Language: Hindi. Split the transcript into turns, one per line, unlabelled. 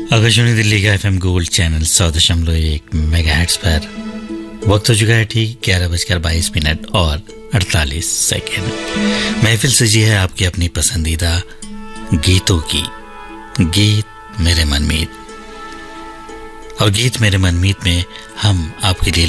आकाशवाणी दिल्ली का FM गोल्ड चैनल 100.1 मेगाहर्ट्ज पर वक्त हो चुका है ठीक 11:22 और 48 सेकेंड। महफिल सजी है आपकी अपनी पसंदीदा गीतों की। गीत मेरे मनमीत, और गीत मेरे मनमीत में हम आपके लिए